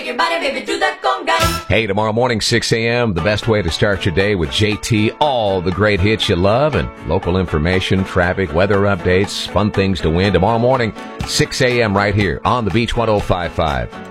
your body, baby, do that conga. Hey, tomorrow morning, 6 a.m., the best way to start your day with JT. All the great hits you love and local information, traffic, weather updates, fun things to win. Tomorrow morning, 6 a.m. right here on the Beach 105.5.